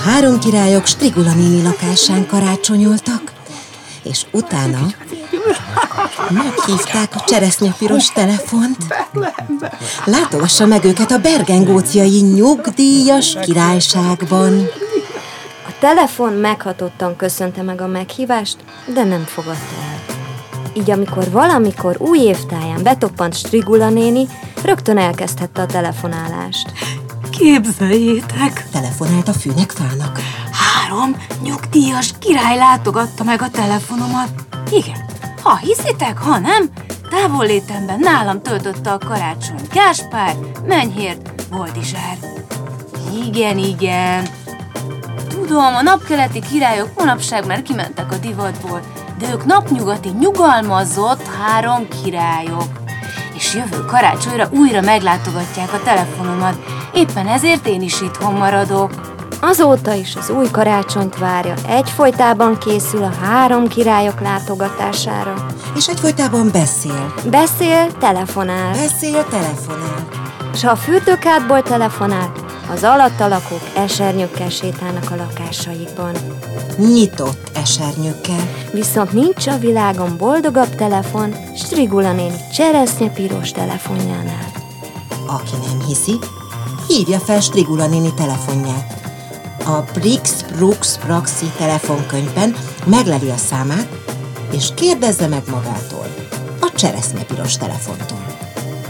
három királyok Strigula néni lakásán karácsonyoltak, és utána meghívták a cseresznyepiros telefont. Látogassa meg őket a bergengóciai nyugdíjas királyságban. A telefon meghatottan köszönte meg a meghívást, de nem fogadta el. Így amikor valamikor új évtáján betoppant Strigula néni, rögtön elkezdhette a telefonálást. Képzeljétek! Telefonált a fűnek-fának. 3 nyugdíjas király látogatta meg a telefonomat. Igen, ha hiszitek, ha nem, távollétemben nálam töltötte a karácsony Gáspár, Menyhért, Boldizsár. Igen. Tudom, a napkeleti királyok manapság már kimentek a divatból, de ők napnyugati, nyugalmazott 3 királyok. És jövő karácsonyra újra meglátogatják a telefonomat, éppen ezért én is itthon maradok. Azóta is az új karácsonyt várja, egyfolytában készül a 3 királyok látogatására. És egyfolytában beszél. Beszél, telefonál. Beszél, telefonál. És ha a fürdőkádból telefonál, az alatta lakók esernyőkkel sétálnak a lakásaikban. Nyitott esernyőkkel. Viszont nincs a világon boldogabb telefon Strigula néni cseresznyepiros telefonjánál. Aki nem hiszi, hívja fel Strigula néni telefonját. A Brix-Brux-Praxi telefonkönyvben megleli a számát, és kérdezze meg magától a cseresznyepiros telefontól.